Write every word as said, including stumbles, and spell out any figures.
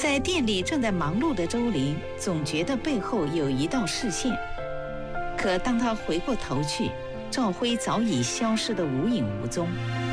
在店里正在忙碌的周玲，总觉得背后有一道视线。可当他回过头去，赵辉早已消失得无影无踪。